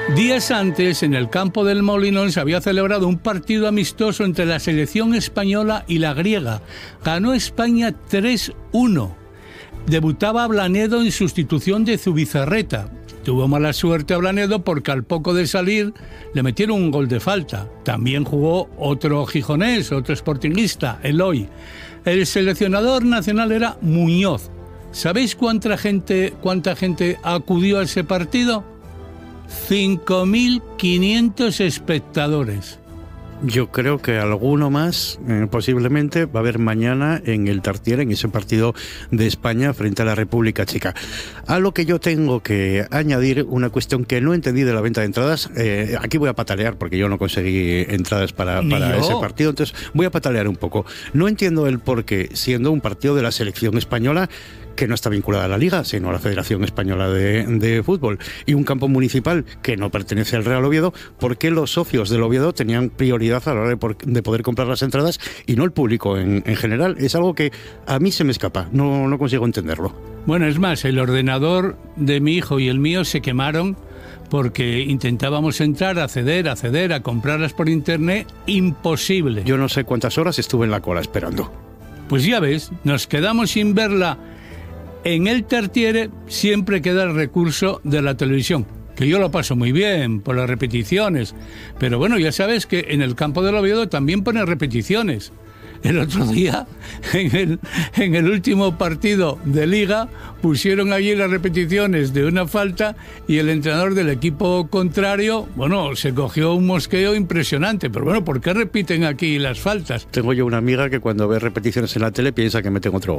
Días antes, en el campo del Molinón, se había celebrado un partido amistoso entre la selección española y la griega. Ganó España 3-1. Debutaba Blanedo en sustitución de Zubizarreta. Tuvo mala suerte a Blanedo porque al poco de salir le metieron un gol de falta. También jugó otro gijonés, otro sportinguista, Eloy. El seleccionador nacional era Muñoz. ¿Sabéis cuánta gente acudió a ese partido? 5.500 espectadores. Yo creo que alguno más posiblemente va a haber mañana en el Tartiere, en ese partido de España frente a la República Checa. A lo que yo tengo que añadir una cuestión que no entendí de la venta de entradas. Aquí voy a patalear porque yo no conseguí entradas para ese partido, entonces voy a patalear un poco. No entiendo el por qué, siendo un partido de la selección española que no está vinculada a la Liga, sino a la Federación Española de Fútbol, y un campo municipal que no pertenece al Real Oviedo, ¿por qué los socios del Oviedo tenían prioridad a la hora de poder comprar las entradas y no el público en general? Es algo que a mí se me escapa, no consigo entenderlo. Bueno, es más, el ordenador de mi hijo y el mío se quemaron porque intentábamos entrar, acceder, a comprarlas por internet, imposible. Yo no sé cuántas horas estuve en la cola esperando. Pues ya ves, nos quedamos sin verla. En el Tartiere siempre queda el recurso de la televisión, que yo lo paso muy bien por las repeticiones, pero bueno, ya sabes que en el campo del Oviedo también ponen repeticiones. El otro día, en el último partido de Liga, pusieron allí las repeticiones de una falta y el entrenador del equipo contrario, bueno, se cogió un mosqueo impresionante. Pero bueno, ¿por qué repiten aquí las faltas? Tengo yo una amiga que cuando ve repeticiones en la tele piensa que meten otro